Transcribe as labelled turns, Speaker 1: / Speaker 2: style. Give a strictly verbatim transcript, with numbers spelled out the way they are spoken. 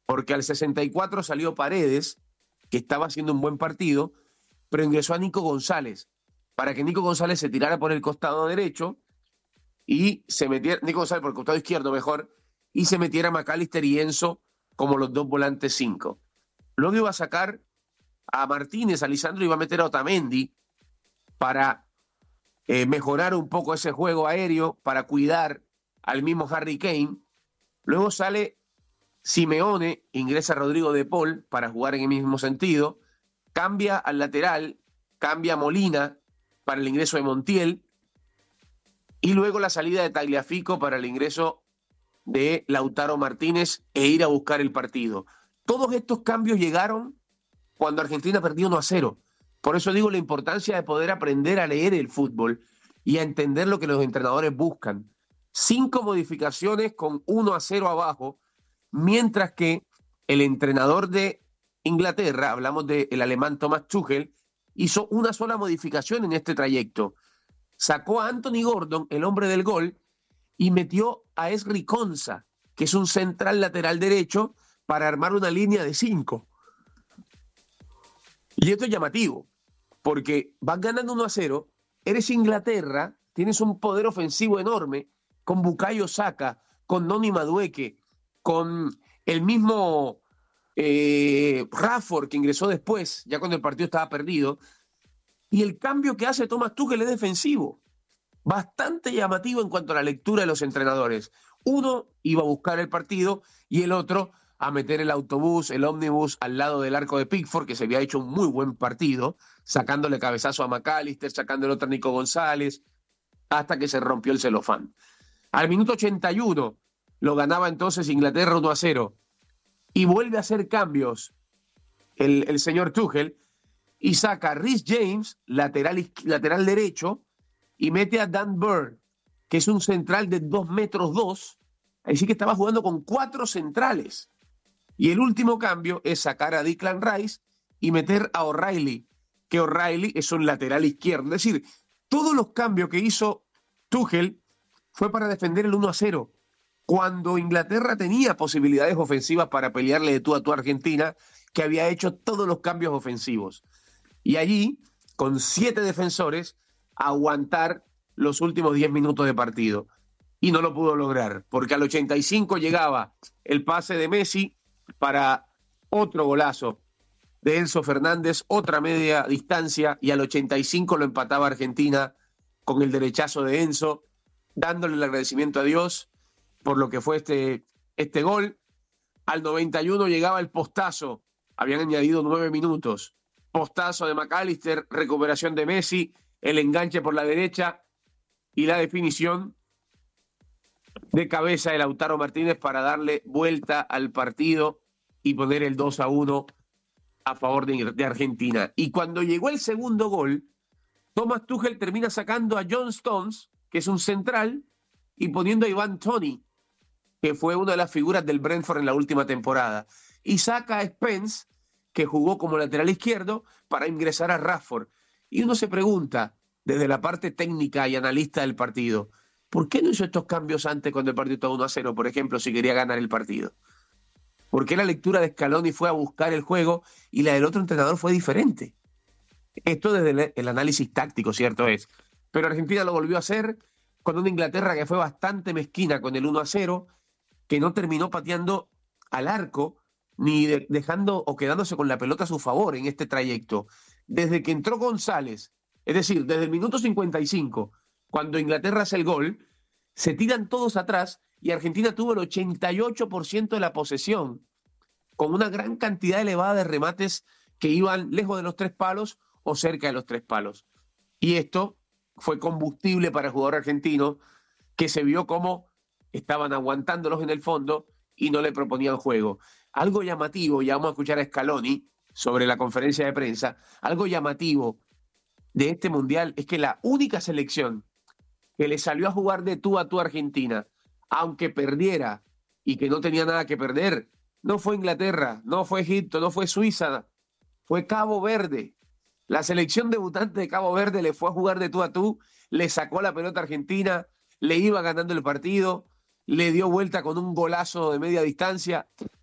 Speaker 1: porque al sesenta y cuatro salió Paredes, que estaba haciendo un buen partido, pero ingresó a Nico González, para que Nico González se tirara por el costado derecho y se metiera, Nico González por el costado izquierdo mejor, y se metiera McAllister y Enzo como los dos volantes cinco. Luego iba a sacar a Martínez, a Lisandro, iba a meter a Otamendi para eh, mejorar un poco ese juego aéreo, para cuidar al mismo Harry Kane. Luego sale Simeone, ingresa Rodrigo de Paul para jugar en el mismo sentido, cambia al lateral, cambia a Molina para el ingreso de Montiel, y luego la salida de Tagliafico para el ingreso de Lautaro Martínez e ir a buscar el partido. Todos estos cambios llegaron cuando Argentina perdió uno a cero. Por eso digo la importancia de poder aprender a leer el fútbol y a entender lo que los entrenadores buscan. Cinco modificaciones con uno a cero abajo, mientras que el entrenador de Inglaterra, hablamos del alemán Thomas Tuchel, hizo una sola modificación en este trayecto. Sacó a Anthony Gordon, el hombre del gol, y metió a Ezri Konsa, que es un central lateral derecho, para armar una línea de cinco. Y esto es llamativo, porque vas ganando uno a cero, eres Inglaterra, tienes un poder ofensivo enorme, con Bukayo Saka, con Noni Madueke, con el mismo eh, Rashford, que ingresó después, ya cuando el partido estaba perdido, y el cambio que hace Thomas Tuchel es defensivo. Bastante llamativo en cuanto a la lectura de los entrenadores. Uno iba a buscar el partido y el otro a meter el autobús, el ómnibus al lado del arco de Pickford, que se había hecho un muy buen partido, sacándole cabezazo a McAllister, sacándole otro a Nico González, hasta que se rompió el celofán. Al minuto ochenta y uno lo ganaba entonces Inglaterra uno a cero y vuelve a hacer cambios el, el señor Tuchel y saca a Reece James, lateral, lateral derecho, y mete a Dan Burn, que es un central de dos metros dos, así que estaba jugando con cuatro centrales. Y el último cambio es sacar a Declan Rice y meter a O'Reilly, que O'Reilly es un lateral izquierdo. Es decir, todos los cambios que hizo Tuchel fue para defender el uno a cero, cuando Inglaterra tenía posibilidades ofensivas para pelearle de tú a tú a Argentina, que había hecho todos los cambios ofensivos. Y allí, con siete defensores, aguantar los últimos diez minutos de partido. Y no lo pudo lograr, porque al ochenta y cinco llegaba el pase de Messi para otro golazo de Enzo Fernández, otra media distancia, y al ochenta y cinco lo empataba Argentina con el derechazo de Enzo, dándole el agradecimiento a Dios por lo que fue este, este gol. Al noventa y uno llegaba el postazo, habían añadido nueve minutos, postazo de McAllister, recuperación de Messi, el enganche por la derecha y la definición de cabeza de Lautaro Martínez para darle vuelta al partido y poner el dos a uno a favor de, de Argentina. Y cuando llegó el segundo gol, Thomas Tuchel termina sacando a John Stones, que es un central, y poniendo a Ivan Toney, que fue una de las figuras del Brentford en la última temporada. Y saca a Spence, que jugó como lateral izquierdo, para ingresar a Rashford. Y uno se pregunta, desde la parte técnica y analista del partido, ¿por qué no hizo estos cambios antes cuando el partido estaba uno a cero, por ejemplo, si quería ganar el partido? ¿Por qué la lectura de Scaloni fue a buscar el juego y la del otro entrenador fue diferente? Esto desde el, el análisis táctico, cierto es. Pero Argentina lo volvió a hacer con una Inglaterra que fue bastante mezquina con el uno a cero, que no terminó pateando al arco ni de, dejando o quedándose con la pelota a su favor en este trayecto. Desde que entró González, es decir, desde el minuto cincuenta y cinco, cuando Inglaterra hace el gol, se tiran todos atrás y Argentina tuvo el ochenta y ocho por ciento de la posesión, con una gran cantidad elevada de remates que iban lejos de los tres palos o cerca de los tres palos. Y esto fue combustible para el jugador argentino, que se vio como estaban aguantándolos en el fondo y no le proponían juego. Algo llamativo, ya vamos a escuchar a Scaloni sobre la conferencia de prensa, algo llamativo de este mundial es que la única selección que le salió a jugar de tú a tú a Argentina, aunque perdiera y que no tenía nada que perder, no fue Inglaterra, no fue Egipto, no fue Suiza, fue Cabo Verde. La selección debutante de Cabo Verde le fue a jugar de tú a tú, le sacó la pelota a Argentina, le iba ganando el partido, le dio vuelta con un golazo de media distancia